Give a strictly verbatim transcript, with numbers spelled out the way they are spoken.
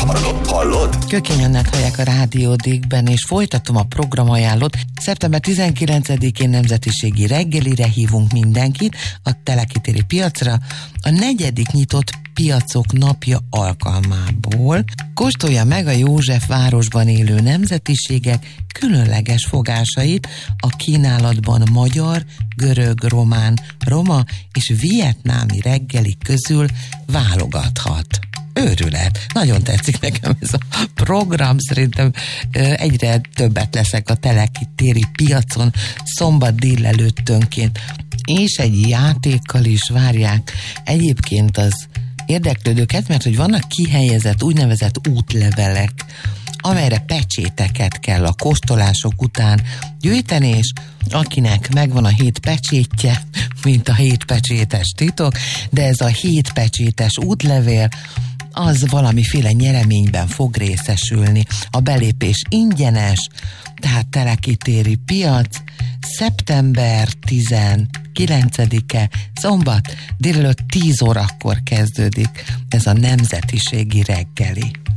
elmaradott. Hallod? Kökény Annát hallják a Rádió Dégben, és folytatom a programajánlót. szeptember tizenkilencedikén nemzetiségi reggelire hívunk mindenkit a Telekitéri piacra, a negyedik nyitott piacok napja alkalmából. Kóstolja meg a József városban élő nemzetiségek különleges fogásait a kínálatban magyar, görög, román, roma és vietnámi reggeli közül válogathat. Őrület. Nagyon tetszik nekem ez a program, szerintem egyre többet leszek a Telekitéri piacon szombat délelőttönként, és egy játékkal is várják egyébként az érdeklődőket, mert hogy vannak kihelyezett úgynevezett útlevelek, amelyre pecséteket kell a kóstolások után gyűjteni, és akinek megvan a hét pecsétje, mint a hét pecsétes titok, de ez a hét pecsétes útlevél, az valamiféle nyereményben fog részesülni. A belépés ingyenes, tehát Telekitéri piac, szeptember tizenkilencedike, szombat, délelőtt tíz órakor kezdődik ez a nemzetiségi reggeli.